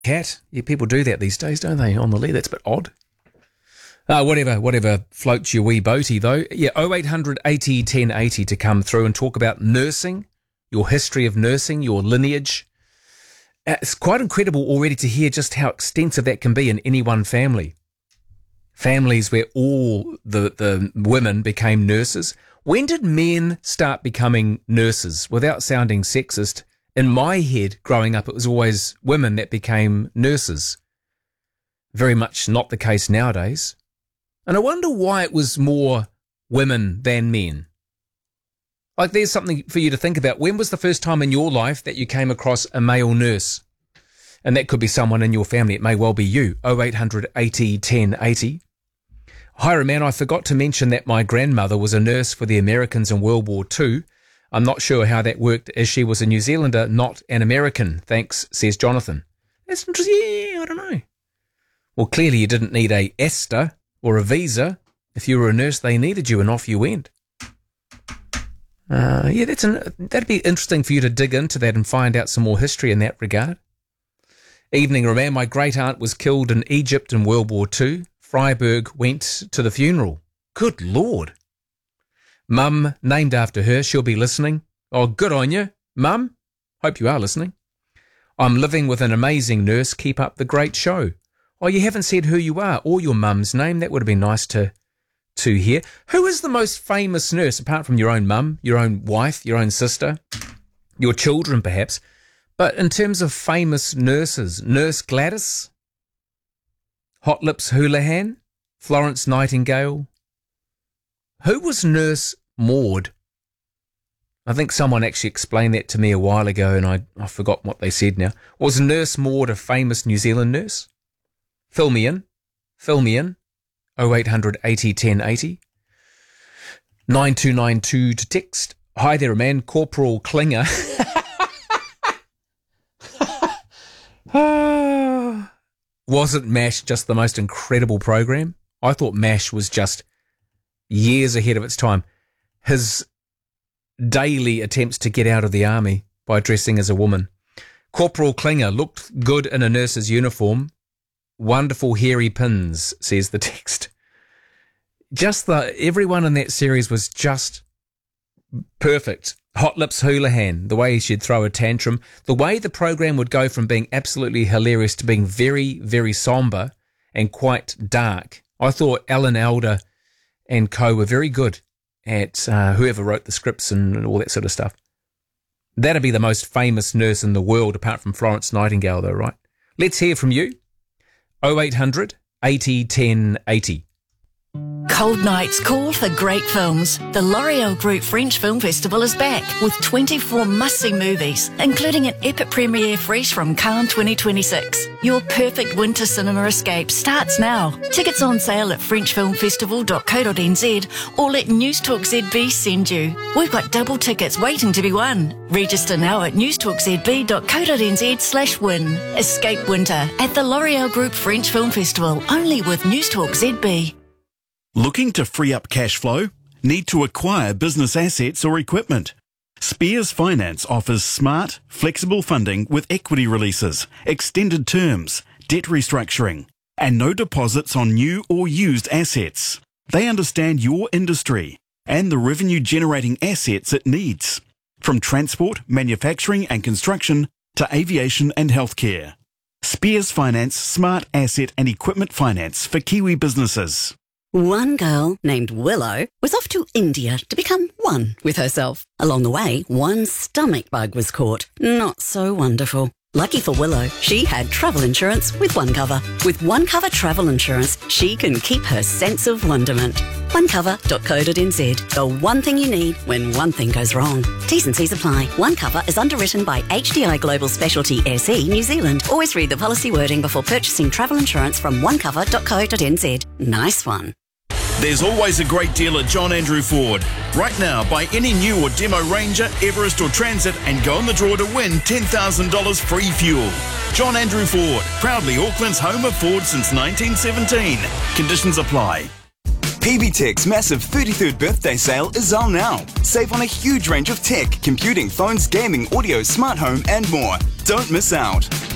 cat. Yeah, people do that these days, don't they, on the lead? That's a bit odd. Whatever floats your wee boaty, though. Yeah, 0800 80 1080 to come through and talk about nursing, your history of nursing, your lineage. It's quite incredible already to hear just how extensive that can be in any one family. Families where all the women became nurses. When did men start becoming nurses? Without sounding sexist, in my head, growing up, it was always women that became nurses. Very much not the case nowadays. And I wonder why it was more women than men. Like, there's something for you to think about. When was the first time in your life that you came across a male nurse? And that could be someone in your family. It may well be you. 0800 80 1080. Hi, man, I forgot to mention that my grandmother was a nurse for the Americans in World War II. I'm not sure how that worked, as she was a New Zealander, not an American. Thanks, says Jonathan. That's interesting. Yeah, I don't know. Well, clearly you didn't need a ESTA or a visa. If you were a nurse, they needed you, and off you went. That'd be interesting for you to dig into that and find out some more history in that regard. Evening, Roman. My great-aunt was killed in Egypt in World War II. Freiburg went to the funeral. Good Lord. Mum, named after her. She'll be listening. Oh, good on you, Mum. Hope you are listening. I'm living with an amazing nurse. Keep up the great show. Oh, you haven't said who you are or your mum's name. That would have been nice to hear. Who is the most famous nurse, apart from your own mum, your own wife, your own sister, your children perhaps? But in terms of famous nurses, Nurse Gladys, Hot Lips Houlihan, Florence Nightingale. Who was Nurse Maud? I think someone actually explained that to me a while ago, and I forgot what they said now. Was Nurse Maud a famous New Zealand nurse? Fill me in. 0800 80 1080. 9292 to text. Hi there, man. Corporal Klinger. Wasn't MASH just the most incredible program? I thought MASH was just years ahead of its time. His daily attempts to get out of the army by dressing as a woman. Corporal Klinger looked good in a nurse's uniform. Wonderful hairy pins, says the text. Everyone in that series was just perfect. Hot Lips Houlihan, the way she'd throw a tantrum, the way the program would go from being absolutely hilarious to being very, very somber and quite dark. I thought Alan Alda and co were very good at whoever wrote the scripts and all that sort of stuff. That'd be the most famous nurse in the world, apart from Florence Nightingale, though, right? Let's hear from you. 0800 80 1080. Cold nights call for great films. The L'Oreal Group French Film Festival is back with 24 must-see movies, including an epic premiere fresh from Cannes 2026. Your perfect winter cinema escape starts now. Tickets on sale at frenchfilmfestival.co.nz or let Newstalk ZB send you. We've got double tickets waiting to be won. Register now at newstalkzb.co.nz/win. Escape winter at the L'Oreal Group French Film Festival, only with Newstalk ZB. Looking to free up cash flow? Need to acquire business assets or equipment? Spears Finance offers smart, flexible funding with equity releases, extended terms, debt restructuring, and no deposits on new or used assets. They understand your industry and the revenue-generating assets it needs, from transport, manufacturing and construction to aviation and healthcare. Spears Finance smart asset and equipment finance for Kiwi businesses. One girl named Willow was off to India to become one with herself. Along the way, one stomach bug was caught. Not so wonderful. Lucky for Willow, she had travel insurance with OneCover. With OneCover travel insurance, she can keep her sense of wonderment. OneCover.co.nz. The one thing you need when one thing goes wrong. T's and C's apply. OneCover is underwritten by HDI Global Specialty SE New Zealand. Always read the policy wording before purchasing travel insurance from OneCover.co.nz. Nice one. There's always a great deal at John Andrew Ford. Right now, buy any new or demo Ranger, Everest or Transit and go in the draw to win $10,000 free fuel. John Andrew Ford, proudly Auckland's home of Ford since 1917. Conditions apply. PB Tech's massive 33rd birthday sale is on now. Save on a huge range of tech, computing, phones, gaming, audio, smart home and more. Don't miss out.